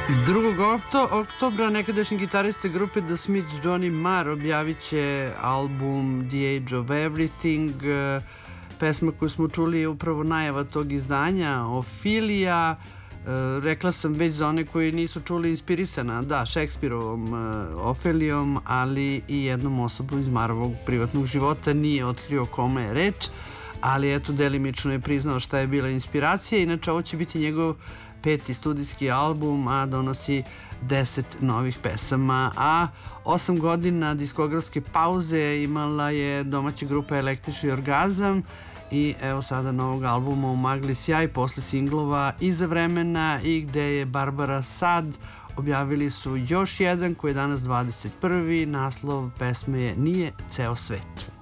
2. oktobra nekadašnji gitarista grupe The Smiths Johnny Marr objavit će album The Age of Everything. Pesma koju smo čuli je upravo najava tog izdanja, Ophelia. Rekla sam već za one koji nisu čuli, inspirisana, da, Šekspirovom Ofelijom, ali i jednom osobom iz Marrovog privatnog života. Nije otkrio kome je reč, ali eto, delimično je priznao šta je bila inspiracija. Inače, ovo će biti njegov 5. studijski album, a donosi 10 novih pesama. A 8 godina diskografske pauze imala je domaća grupa Električni orgazam i evo sada novog albuma U magli sjaj, posle singlova Iza vremena i Gde je Barbara sad. Objavili su još jedan koji je danas 21. Naslov pesme je Nije ceo svet.